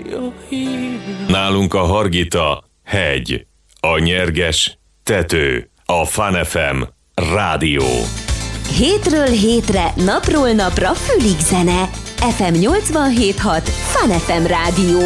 Nálunk a Hargita hegy, a Nyerges tető, a Fun FM rádió. Hétről hétre, napról napra fülig zene. FM 87.6 Fun FM rádió.